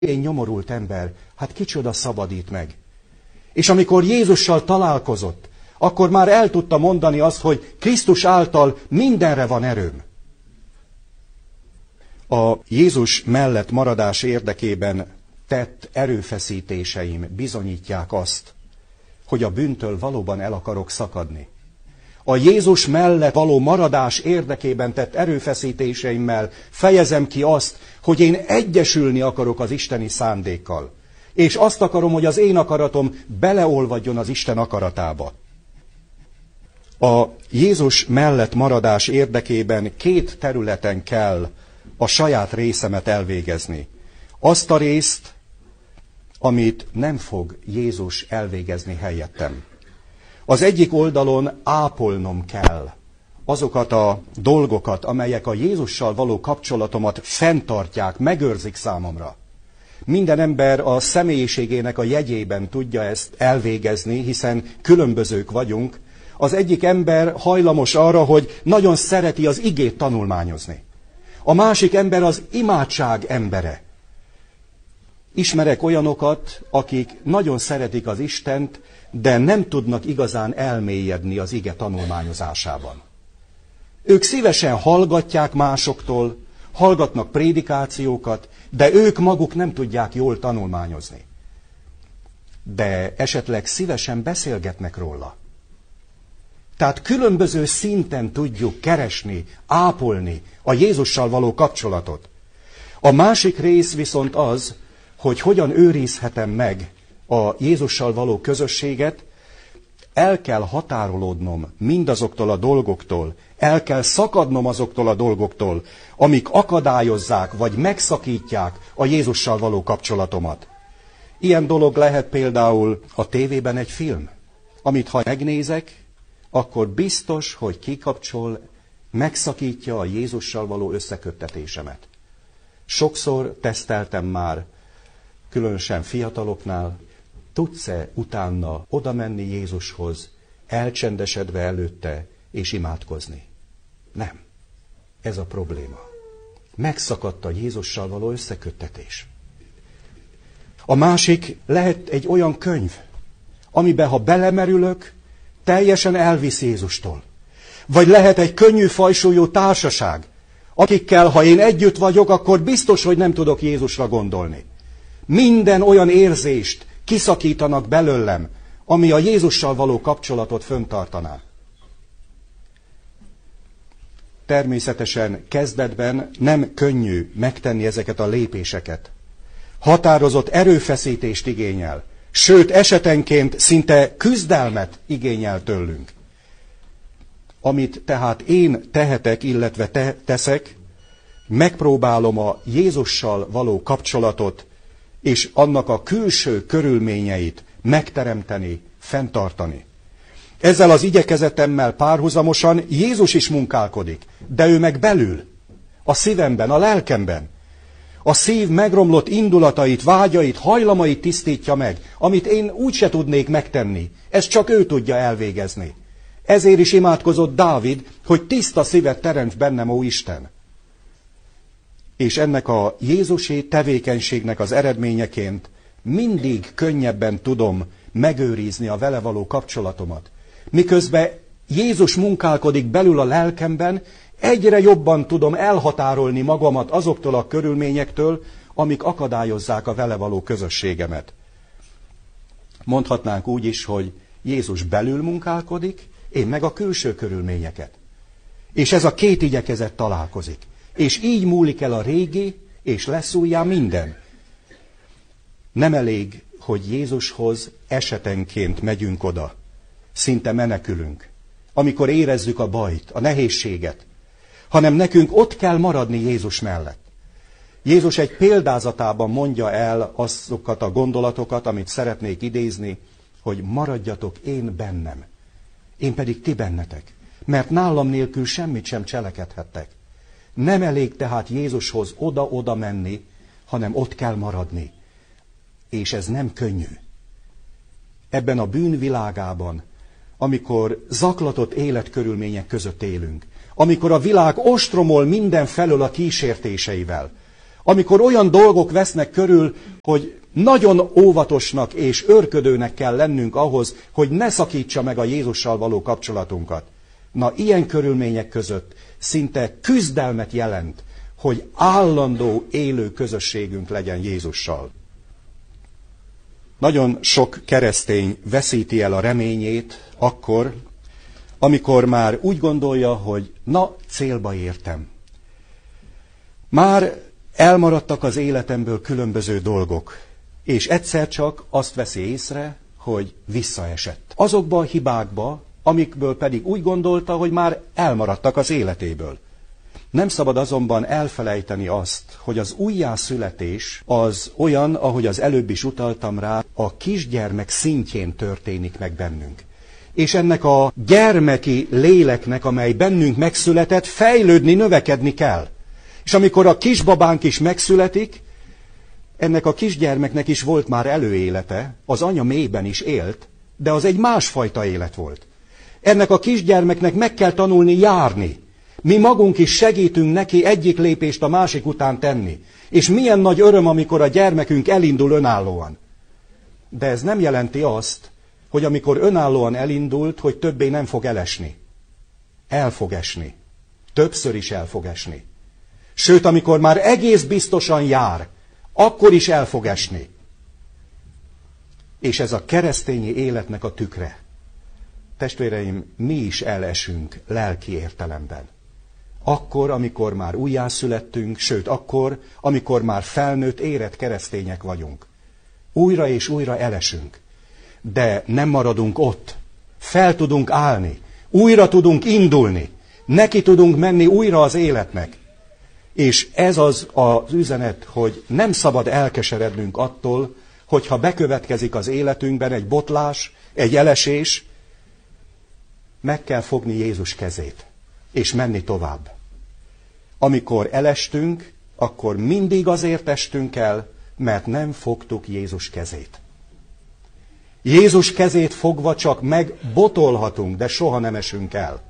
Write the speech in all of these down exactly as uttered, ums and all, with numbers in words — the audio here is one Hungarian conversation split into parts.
Én nyomorult ember, hát kicsoda szabadít meg. És amikor Jézussal találkozott, akkor már el tudta mondani azt, hogy Krisztus által mindenre van erőm. A Jézus mellett maradás érdekében tett erőfeszítéseim bizonyítják azt, hogy a bűntől valóban el akarok szakadni. A Jézus mellett való maradás érdekében tett erőfeszítéseimmel fejezem ki azt, hogy én egyesülni akarok az isteni szándékkal. És azt akarom, hogy az én akaratom beleolvadjon az Isten akaratába. A Jézus mellett maradás érdekében két területen kell a saját részemet elvégezni. Azt a részt, amit nem fog Jézus elvégezni helyettem. Az egyik oldalon ápolnom kell azokat a dolgokat, amelyek a Jézussal való kapcsolatomat fenntartják, megőrzik számomra. Minden ember a személyiségének a jegyében tudja ezt elvégezni, hiszen különbözők vagyunk. Az egyik ember hajlamos arra, hogy nagyon szereti az igét tanulmányozni. A másik ember az imádság embere. Ismerek olyanokat, akik nagyon szeretik az Istent, de nem tudnak igazán elmélyedni az ige tanulmányozásában. Ők szívesen hallgatják másoktól, hallgatnak prédikációkat, de ők maguk nem tudják jól tanulmányozni. De esetleg szívesen beszélgetnek róla. Tehát különböző szinten tudjuk keresni, ápolni a Jézussal való kapcsolatot. A másik rész viszont az, hogy hogyan őrizhetem meg a Jézussal való közösséget, el kell határolódnom mindazoktól a dolgoktól, el kell szakadnom azoktól a dolgoktól, amik akadályozzák vagy megszakítják a Jézussal való kapcsolatomat. Ilyen dolog lehet például a tévében egy film, amit ha megnézek, akkor biztos, hogy kikapcsol, megszakítja a Jézussal való összeköttetésemet. Sokszor teszteltem már, különösen fiataloknál, tudsz-e utána oda menni Jézushoz, elcsendesedve előtte, és imádkozni? Nem. Ez a probléma. Megszakadt a Jézussal való összeköttetés. A másik lehet egy olyan könyv, amiben ha belemerülök, teljesen elvisz Jézustól. Vagy lehet egy könnyű fajsúlyú társaság, akikkel, ha én együtt vagyok, akkor biztos, hogy nem tudok Jézusra gondolni. Minden olyan érzést kiszakítanak belőlem, ami a Jézussal való kapcsolatot föntartaná. Természetesen kezdetben nem könnyű megtenni ezeket a lépéseket. Határozott erőfeszítést igényel, sőt esetenként szinte küzdelmet igényel tőlünk. Amit tehát én tehetek, illetve te teszek, megpróbálom a Jézussal való kapcsolatot és annak a külső körülményeit megteremteni, fenntartani. Ezzel az igyekezetemmel párhuzamosan Jézus is munkálkodik, de ő meg belül, a szívemben, a lelkemben. A szív megromlott indulatait, vágyait, hajlamait tisztítja meg, amit én úgyse tudnék megtenni. Ezt csak ő tudja elvégezni. Ezért is imádkozott Dávid, hogy tiszta szívet teremts bennem, ó Isten. És ennek a jézusi tevékenységnek az eredményeként mindig könnyebben tudom megőrizni a vele való kapcsolatomat. Miközben Jézus munkálkodik belül a lelkemben, egyre jobban tudom elhatárolni magamat azoktól a körülményektől, amik akadályozzák a vele való közösségemet. Mondhatnánk úgy is, hogy Jézus belül munkálkodik, én meg a külső körülményeket. És ez a két igyekezet találkozik. És így múlik el a régi, és lesz újjá minden. Nem elég, hogy Jézushoz esetenként megyünk oda. Szinte menekülünk. Amikor érezzük a bajt, a nehézséget. Hanem nekünk ott kell maradni Jézus mellett. Jézus egy példázatában mondja el azokat a gondolatokat, amit szeretnék idézni, hogy maradjatok én bennem. Én pedig ti bennetek. Mert nálam nélkül semmit sem cselekedhettek. Nem elég tehát Jézushoz oda-oda menni, hanem ott kell maradni. És ez nem könnyű. Ebben a bűnvilágában, amikor zaklatott életkörülmények között élünk, amikor a világ ostromol mindenfelől a kísértéseivel, Amikor olyan dolgok vesznek körül, hogy nagyon óvatosnak és őrködőnek kell lennünk ahhoz, hogy ne szakítsa meg a Jézussal való kapcsolatunkat. Na, ilyen körülmények között szinte küzdelmet jelent, hogy állandó élő közösségünk legyen Jézussal. Nagyon sok keresztény veszíti el a reményét akkor, amikor már úgy gondolja, hogy na, célba értem. Már elmaradtak az életemből különböző dolgok, és egyszer csak azt veszi észre, hogy visszaesett. Azokba a hibákba, amikből pedig úgy gondolta, hogy már elmaradtak az életéből. Nem szabad azonban elfelejteni azt, hogy az újjászületés az olyan, ahogy az előbb is utaltam rá, a kisgyermek szintjén történik meg bennünk. És ennek a gyermeki léleknek, amely bennünk megszületett, fejlődni, növekedni kell. És amikor a kisbabánk is megszületik, ennek a kisgyermeknek is volt már előélete, az anya mélyben is élt, de az egy másfajta élet volt. Ennek a kisgyermeknek meg kell tanulni járni. Mi magunk is segítünk neki egyik lépést a másik után tenni. És milyen nagy öröm, amikor a gyermekünk elindul önállóan. De ez nem jelenti azt, hogy amikor önállóan elindult, hogy többé nem fog elesni. El fog esni. Többször is el fog esni. Sőt, amikor már egész biztosan jár, akkor is el fog esni. És ez a keresztényi életnek a tükre. Testvéreim, mi is elesünk lelki értelemben. Akkor, amikor már újjászülettünk, sőt, akkor, amikor már felnőtt, érett keresztények vagyunk. Újra és újra elesünk. De nem maradunk ott. Fel tudunk állni. Újra tudunk indulni. Neki tudunk menni újra az életnek. És ez az az üzenet, hogy nem szabad elkeserednünk attól, hogyha bekövetkezik az életünkben egy botlás, egy elesés, meg kell fogni Jézus kezét, és menni tovább. Amikor elestünk, akkor mindig azért estünk el, mert nem fogtuk Jézus kezét. Jézus kezét fogva csak megbotolhatunk, de soha nem esünk el.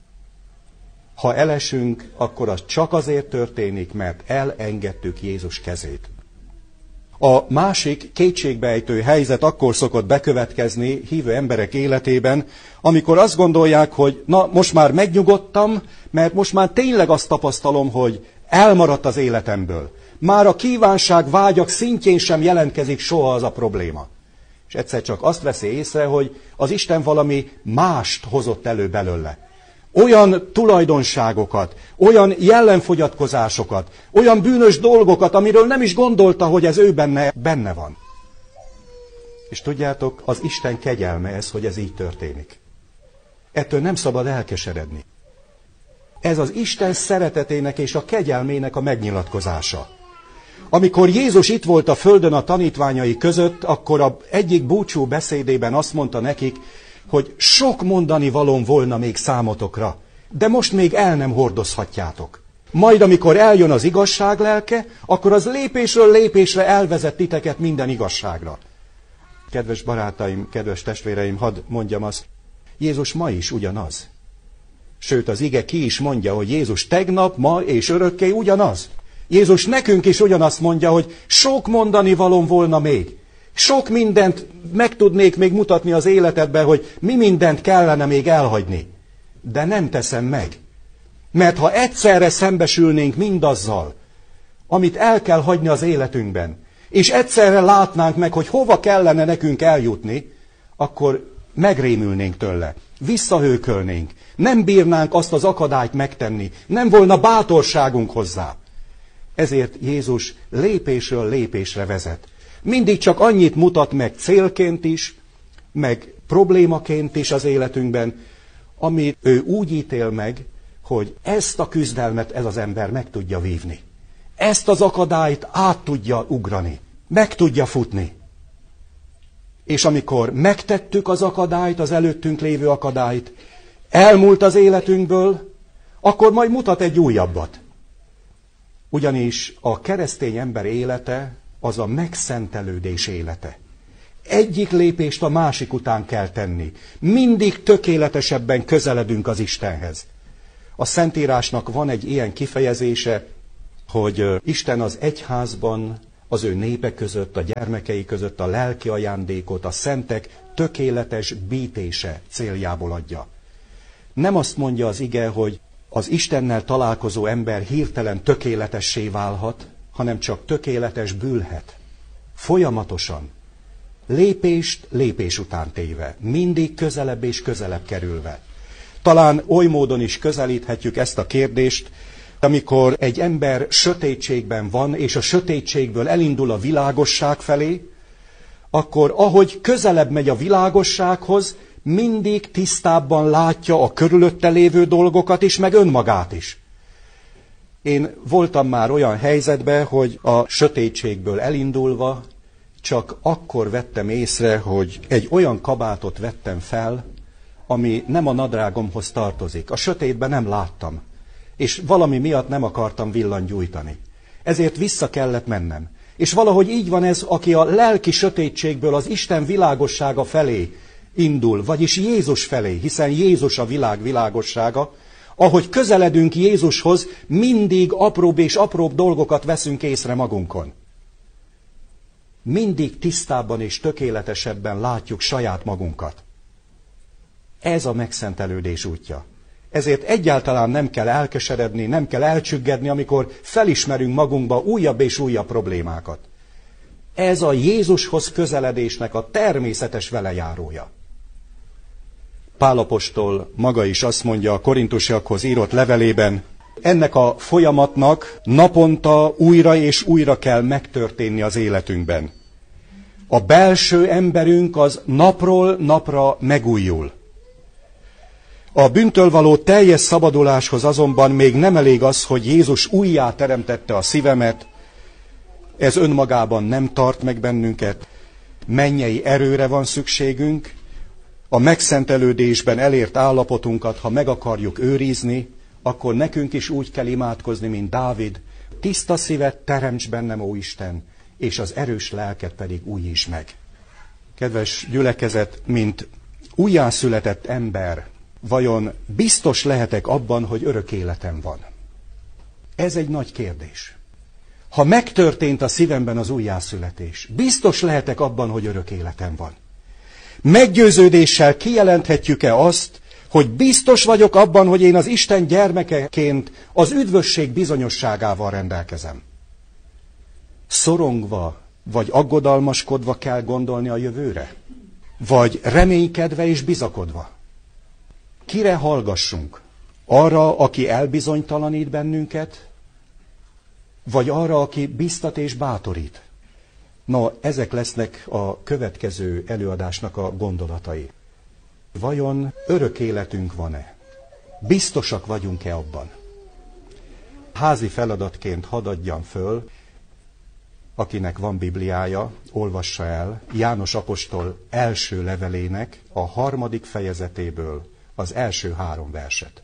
Ha elesünk, akkor az csak azért történik, mert elengedtük Jézus kezét. A másik kétségbeejtő helyzet akkor szokott bekövetkezni hívő emberek életében, amikor azt gondolják, hogy na, most már megnyugodtam, mert most már tényleg azt tapasztalom, hogy elmaradt az életemből. Már a kívánság, vágyak szintjén sem jelentkezik soha az a probléma. És egyszer csak azt veszi észre, hogy az Isten valami mást hozott elő belőle. Olyan tulajdonságokat, olyan jellemfogyatkozásokat, olyan bűnös dolgokat, amiről nem is gondolta, hogy ez ő benne, benne van. És tudjátok, az Isten kegyelme ez, hogy ez így történik. Ettől nem szabad elkeseredni. Ez az Isten szeretetének és a kegyelmének a megnyilatkozása. Amikor Jézus itt volt a földön a tanítványai között, akkor a egyik búcsú beszédében azt mondta nekik, hogy sok mondani valóm volna még számotokra, de most még el nem hordozhatjátok. Majd amikor eljön az igazság lelke, akkor az lépésről lépésre elvezet titeket minden igazságra. Kedves barátaim, kedves testvéreim, hadd mondjam azt, Jézus ma is ugyanaz. Sőt, az ige ki is mondja, hogy Jézus tegnap, ma és örökké ugyanaz. Jézus nekünk is ugyanazt mondja, hogy sok mondani valóm volna még. Sok mindent meg tudnék még mutatni az életedben, hogy mi mindent kellene még elhagyni. De nem teszem meg. Mert ha egyszerre szembesülnénk mindazzal, amit el kell hagyni az életünkben, és egyszerre látnánk meg, hogy hova kellene nekünk eljutni, akkor megrémülnénk tőle, visszahőkölnénk, nem bírnánk azt az akadályt megtenni, nem volna bátorságunk hozzá. Ezért Jézus lépésről lépésre vezet. Mindig csak annyit mutat meg célként is, meg problémaként is az életünkben, amit ő úgy ítél meg, hogy ezt a küzdelmet ez az ember meg tudja vívni. Ezt az akadályt át tudja ugrani, meg tudja futni. És amikor megtettük az akadályt, az előttünk lévő akadályt, elmúlt az életünkből, akkor majd mutat egy újabbat. Ugyanis a keresztény ember élete az a megszentelődés élete. Egyik lépést a másik után kell tenni. Mindig tökéletesebben közeledünk az Istenhez. A Szentírásnak van egy ilyen kifejezése, hogy Isten az egyházban, az ő népe között, a gyermekei között a lelki ajándékot, a szentek tökéletes bítése céljából adja. Nem azt mondja az ige, hogy az Istennel találkozó ember hirtelen tökéletessé válhat, hanem csak tökéletes bülhet. Folyamatosan. Lépést lépés után téve. Mindig közelebb és közelebb kerülve. Talán oly módon is közelíthetjük ezt a kérdést, amikor egy ember sötétségben van, és a sötétségből elindul a világosság felé, akkor ahogy közelebb megy a világossághoz, mindig tisztábban látja a körülötte lévő dolgokat is, meg önmagát is. Én voltam már olyan helyzetben, hogy a sötétségből elindulva csak akkor vettem észre, hogy egy olyan kabátot vettem fel, ami nem a nadrágomhoz tartozik. A sötétben nem láttam, és valami miatt nem akartam villant gyújtani. Ezért vissza kellett mennem. És valahogy így van ez, aki a lelki sötétségből az Isten világossága felé indul, vagyis Jézus felé, hiszen Jézus a világ világossága. Ahogy közeledünk Jézushoz, mindig apróbb és apróbb dolgokat veszünk észre magunkon. Mindig tisztábban és tökéletesebben látjuk saját magunkat. Ez a megszentelődés útja. Ezért egyáltalán nem kell elkeseredni, nem kell elcsüggedni, amikor felismerünk magunkba újabb és újabb problémákat. Ez a Jézushoz közeledésnek a természetes velejárója. Pál apostol maga is azt mondja a korintusiakhoz írott levelében, ennek a folyamatnak naponta újra és újra kell megtörténni az életünkben. A belső emberünk az napról napra megújul. A bűntől való teljes szabaduláshoz azonban még nem elég az, hogy Jézus újjá teremtette a szívemet, ez önmagában nem tart meg bennünket, mennyei erőre van szükségünk, a megszentelődésben elért állapotunkat, ha meg akarjuk őrizni, akkor nekünk is úgy kell imádkozni, mint Dávid, tiszta szívet teremts bennem, ó Isten, és az erős lelket pedig újítsd meg. Kedves gyülekezet, mint újjászületett ember, vajon biztos lehetek abban, hogy örök életem van? Ez egy nagy kérdés. Ha megtörtént a szívemben az újjászületés, biztos lehetek abban, hogy örök életem van. Meggyőződéssel kijelenthetjük-e azt, hogy biztos vagyok abban, hogy én az Isten gyermekeként az üdvösség bizonyosságával rendelkezem? Szorongva vagy aggodalmaskodva kell gondolni a jövőre? Vagy reménykedve és bizakodva? Kire hallgassunk? Arra, aki elbizonytalanít bennünket? Vagy arra, aki biztat és bátorít? No, ezek lesznek a következő előadásnak a gondolatai. Vajon örök életünk van-e? Biztosak vagyunk-e abban? Házi feladatként hadd adjam föl, akinek van Bibliája, olvassa el János apostol első levelének a harmadik fejezetéből az első három verset.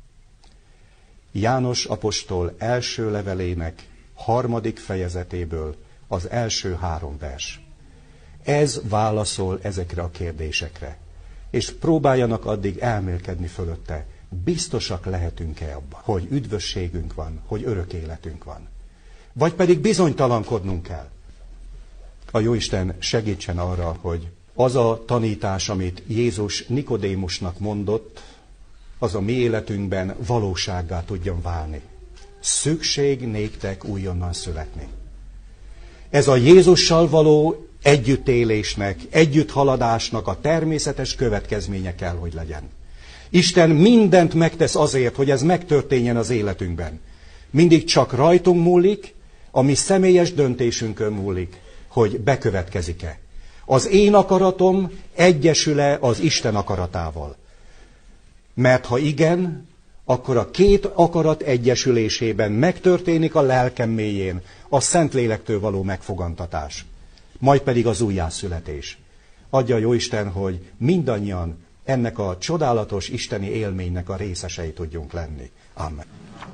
János apostol első levelének harmadik fejezetéből az első három vers. Ez válaszol ezekre a kérdésekre. És próbáljanak addig elmélkedni fölötte. Biztosak lehetünk-e abban, hogy üdvösségünk van, hogy örök életünk van? Vagy pedig bizonytalankodnunk kell? A Jóisten segítsen arra, hogy az a tanítás, amit Jézus Nikodémusnak mondott, az a mi életünkben valósággá tudjon válni. Szükség néktek újonnan születni. Ez a Jézussal való együttélésnek, együtthaladásnak a természetes következménye kell, hogy legyen. Isten mindent megtesz azért, hogy ez megtörténjen az életünkben. Mindig csak rajtunk múlik, a mi személyes döntésünkön múlik, hogy bekövetkezik-e. Az én akaratom egyesül-e az Isten akaratával. Mert ha igen, akkor a két akarat egyesülésében megtörténik a lelkem mélyén a Szentlélektől való megfogantatás, majd pedig az újjászületés. Adja a Jóisten, hogy mindannyian ennek a csodálatos isteni élménynek a részesei tudjunk lenni. Amen.